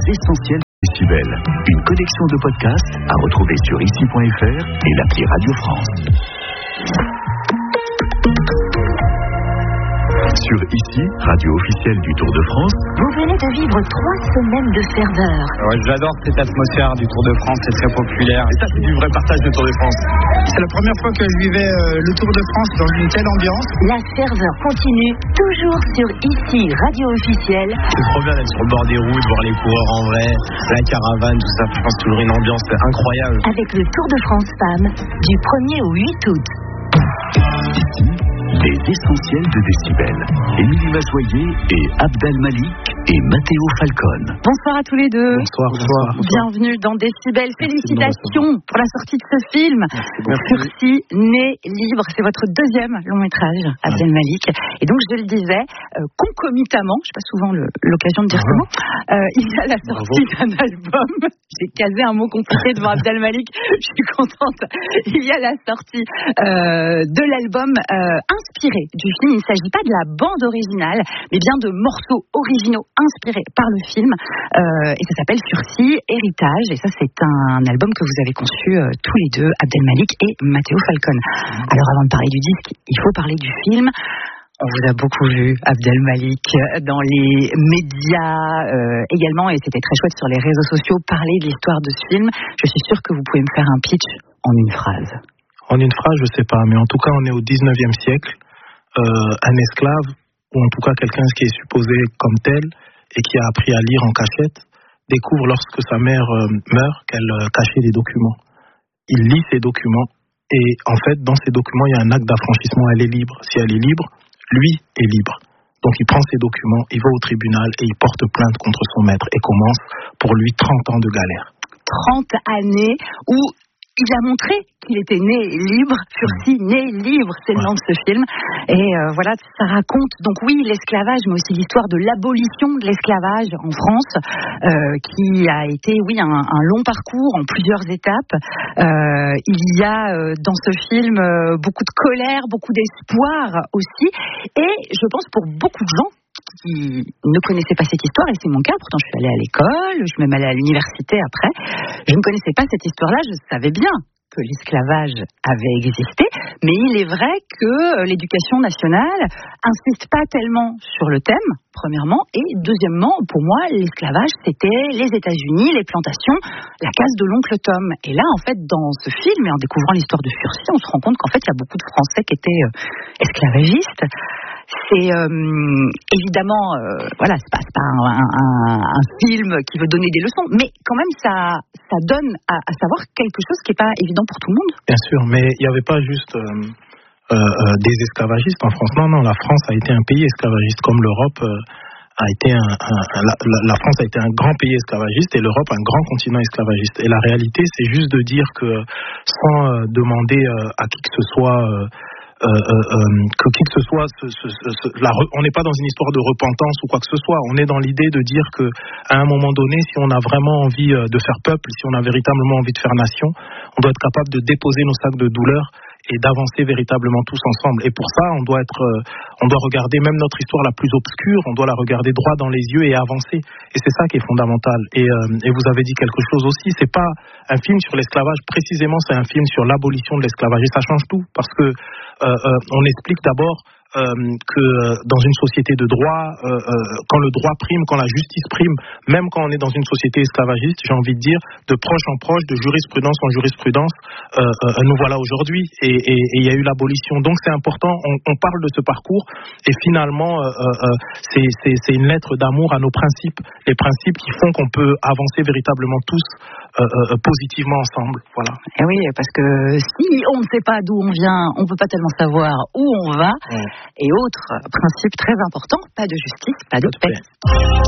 essentiels de Décibel. Une collection de podcasts à retrouver sur ici.fr et l'appli Radio France. Sur Ici, radio officielle du Tour de France. Vous venez de vivre 3 semaines de ferveur. Ouais, j'adore cette atmosphère du Tour de France, c'est très populaire. Et ça, c'est du vrai partage du Tour de France. C'est la première fois que je vivais le Tour de France dans une telle ambiance. La ferveur continue, toujours sur Ici, radio officielle. C'est trop bien d'être sur le bord des routes, voir les coureurs en vrai, la caravane, tout ça. Je pense toujours une ambiance incroyable. Avec le Tour de France Femmes, du 1er au 8 août. Ici, les essentiels de Décibel. Émilie Mazoyer et Abdel Malik et Matteo Falcon. Bonsoir à tous les deux. Bonsoir. Bienvenue dans Décibel. Félicitations pour la sortie de ce film. Sursis, né libre. C'est votre 2e long métrage, Abdel Malik. Et donc, je le disais, concomitamment, je n'ai pas souvent l'occasion de dire ce mot, il y a la sortie d'un album. J'ai casé un mot compliqué devant Abdel Malik. Je suis contente. Il y a la sortie de l'album inspiré du film. Il ne s'agit pas de la bande originale, mais bien de morceaux originaux inspirés par le film. Et ça s'appelle Sursis, Héritage. Et ça, c'est un album que vous avez conçu tous les deux, Abdel Malik et Matteo Falcon. Alors, avant de parler du disque, il faut parler du film. On vous a beaucoup vu, Abdel Malik, dans les médias également, et c'était très chouette sur les réseaux sociaux, parler de l'histoire de ce film. Je suis sûre que vous pouvez me faire un pitch en une phrase. En une phrase, je sais pas, mais en tout cas, on est au 19e siècle. Un esclave, ou en tout cas quelqu'un qui est supposé comme tel, et qui a appris à lire en cachette, découvre lorsque sa mère meurt qu'elle cachait des documents. Il lit ces documents, et en fait, dans ces documents, il y a un acte d'affranchissement. Elle est libre. Si elle est libre, lui est libre. Donc il prend ses documents, il va au tribunal, et il porte plainte contre son maître, et commence pour lui 30 ans de galère. 30 années où il a montré qu'il était né libre, Sursis, né libre, c'est le nom de ce film. Et voilà, ça raconte, donc oui, l'esclavage, mais aussi l'histoire de l'abolition de l'esclavage en France, qui a été, oui, un long parcours en plusieurs étapes. Il y a dans ce film beaucoup de colère, beaucoup d'espoir aussi. Et je pense pour beaucoup de gens qui ne connaissaient pas cette histoire, et c'est mon cas, pourtant je suis allée à l'école, je suis même allée à l'université après, je ne connaissais pas cette histoire-là, je savais bien que l'esclavage avait existé, mais il est vrai que l'éducation nationale insiste pas tellement sur le thème, premièrement, et deuxièmement, pour moi, l'esclavage, c'était les États-Unis, les plantations, la case de l'oncle Tom. Et là, en fait, dans ce film, et en découvrant l'histoire de Sursis, on se rend compte qu'en fait, il y a beaucoup de Français qui étaient esclavagistes. C'est évidemment, voilà, c'est pas un film qui veut donner des leçons, mais quand même ça donne à savoir quelque chose qui est pas évident pour tout le monde. Bien sûr, mais il n'y avait pas juste des esclavagistes en France. Non, la France a été un pays esclavagiste, comme l'Europe a été la France a été un grand pays esclavagiste et l'Europe un grand continent esclavagiste. Et la réalité, c'est juste de dire que sans demander à qui que ce soit que qui que ce soit, on n'est pas dans une histoire de repentance ou quoi que ce soit. On est dans l'idée de dire que à un moment donné, si on a vraiment envie de faire peuple, si on a véritablement envie de faire nation, on doit être capable de déposer nos sacs de douleur et d'avancer véritablement tous ensemble. Et pour ça, on doit regarder même notre histoire la plus obscure, on doit la regarder droit dans les yeux et avancer. Et c'est ça qui est fondamental. Et vous avez dit quelque chose aussi, c'est pas un film sur l'esclavage, précisément c'est un film sur l'abolition de l'esclavage. Et ça change tout, parce que on explique d'abord que dans une société de droit, quand le droit prime, quand la justice prime, même quand on est dans une société esclavagiste, j'ai envie de dire, de proche en proche, de jurisprudence en jurisprudence, nous voilà aujourd'hui, et il y a eu l'abolition. Donc c'est important, on parle de ce parcours, et finalement c'est une lettre d'amour à nos principes, les principes qui font qu'on peut avancer véritablement tous positivement ensemble. Voilà. Et oui, parce que si on ne sait pas d'où on vient, on ne peut pas tellement savoir où on va. Et autre principe très important, pas de justice, pas de paix.